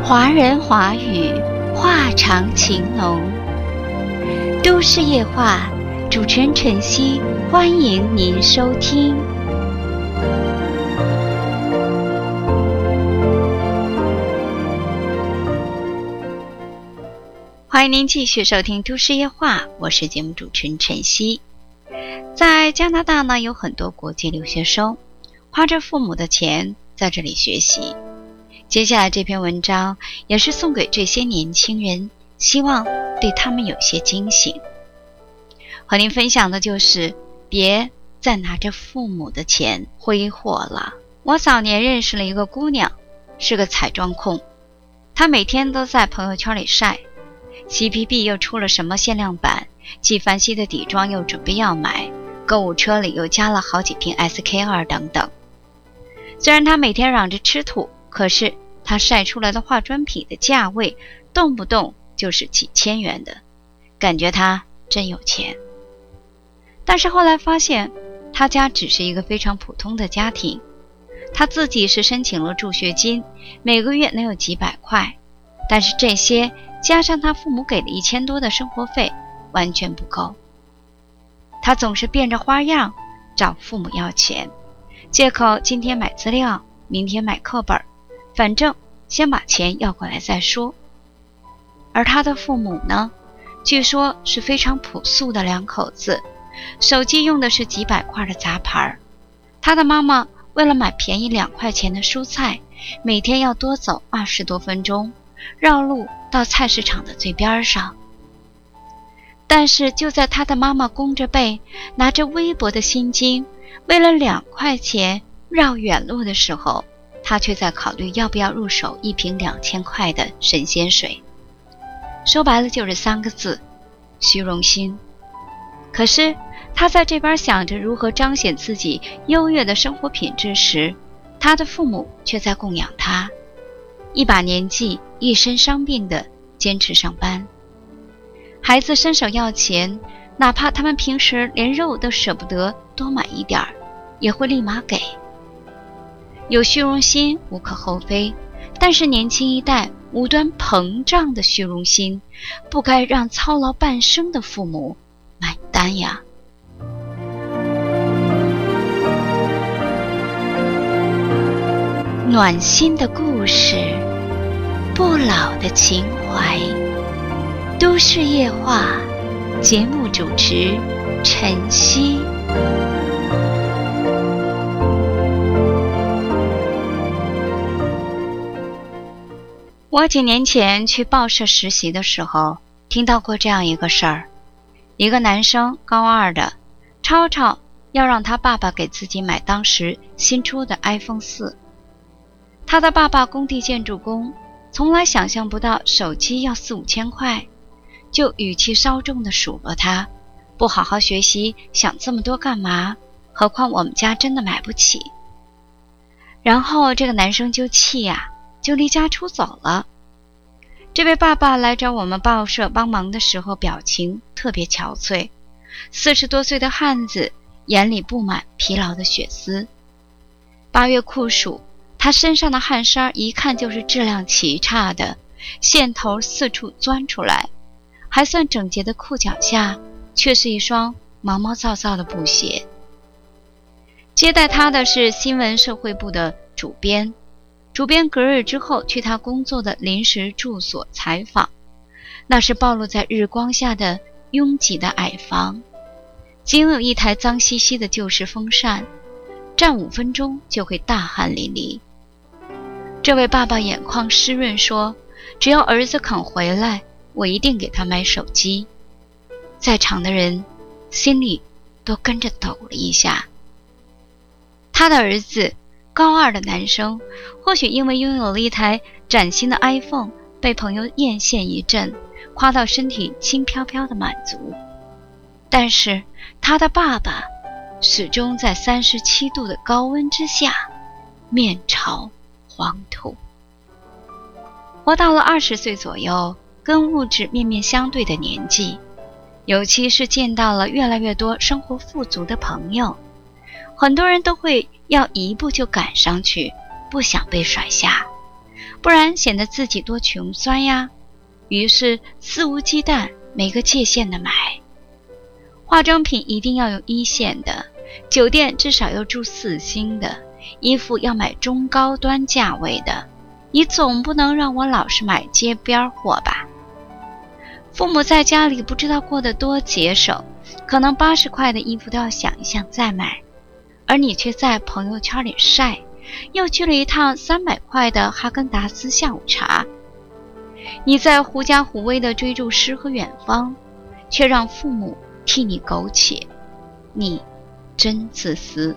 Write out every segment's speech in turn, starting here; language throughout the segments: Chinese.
华人华语，话长情浓。都市夜话，主持人晨曦，欢迎您收听。欢迎您继续收听都市夜话，我是节目主持人晨曦。在加拿大呢，有很多国际留学生花着父母的钱在这里学习。接下来这篇文章也是送给这些年轻人，希望对他们有些惊醒。和您分享的就是别再拿着父母的钱挥霍了。我早年认识了一个姑娘，是个彩妆控，她每天都在朋友圈里晒 CPB 又出了什么限量版，纪梵希的底妆又准备要买，购物车里又加了好几瓶 SK2 等等。虽然她每天嚷着吃土，可是她晒出来的化妆品的价位动不动就是几千元的，感觉她真有钱。但是后来发现她家只是一个非常普通的家庭，她自己是申请了助学金，每个月能有几百块，但是这些加上她父母给了1000多的生活费完全不够。她总是变着花样找父母要钱，借口今天买资料，明天买课本，反正先把钱要过来再说。而他的父母呢，据说是非常朴素的两口子，手机用的是几百块的杂牌。他的妈妈为了买便宜2块钱的蔬菜，每天要多走20多分钟，绕路到菜市场的最边上。但是就在他的妈妈弓着背，拿着微薄的薪金，为了2块钱绕远路的时候，他却在考虑要不要入手一瓶2000块的神仙水。说白了就是3个字：虚荣心。可是他在这边想着如何彰显自己优越的生活品质时，他的父母却在供养他，一把年纪一身伤病的坚持上班。孩子伸手要钱，哪怕他们平时连肉都舍不得多买一点，也会立马给。有虚荣心无可厚非，但是年轻一代无端膨胀的虚荣心，不该让操劳半生的父母买单呀。暖心的故事，不老的情怀，都市夜话，节目主持晨曦。我几年前去报社实习的时候，听到过这样一个事儿。一个男生高2的，吵吵要让他爸爸给自己买当时新出的 iPhone 4。他的爸爸工地建筑工，从来想象不到手机要4、5千块，就语气稍重地数落他，不好好学习，想这么多干嘛？何况我们家真的买不起。然后这个男生就气呀，就离家出走了。这位爸爸来找我们报社帮忙的时候，表情特别憔悴，40多岁的汉子，眼里布满疲劳的血丝。8月酷暑，他身上的汗衫一看就是质量奇差的，线头四处钻出来，还算整洁的裤脚下却是一双毛毛躁躁的布鞋。接待他的是新闻社会部的主编隔日之后去他工作的临时住所采访，那是暴露在日光下的拥挤的矮房，仅有一台脏兮兮的旧式风扇，站5分钟就会大汗淋漓。这位爸爸眼眶湿润说，只要儿子肯回来，我一定给他买手机。在场的人心里都跟着抖了一下。他的儿子高2的男生，或许因为拥有了一台崭新的 iPhone， 被朋友艳羡一阵，夸到身体轻飘飘的满足。但是他的爸爸始终在37度的高温之下面朝黄土。活到了20岁左右，跟物质面面相对的年纪，尤其是见到了越来越多生活富足的朋友，很多人都会要一步就赶上去，不想被甩下。 不然显得自己多穷酸呀。于是肆无忌惮，没个界限的买。化妆品一定要有1线的，酒店至少要住4星的，衣服要买中高端价位的，你总不能让我老是买街边货吧？父母在家里不知道过得多节省，可能80块的衣服都要想一想再买，而你却在朋友圈里晒，又去了一趟300块的哈根达斯下午茶。你在狐假虎威地追逐诗和远方，却让父母替你苟且，你真自私。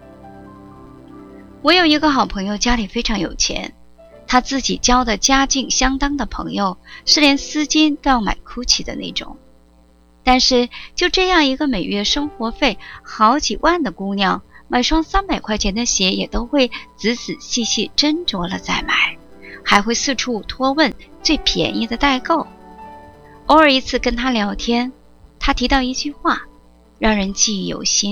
我有一个好朋友，家里非常有钱，他自己交的家境相当的朋友是连丝巾都要买 GUCCI 的那种。但是就这样一个每月生活费好几万的姑娘，买双300块钱的鞋也都会仔仔细细斟酌了再买，还会四处托问最便宜的代购。偶尔一次跟他聊天，他提到一句话，让人记忆犹新。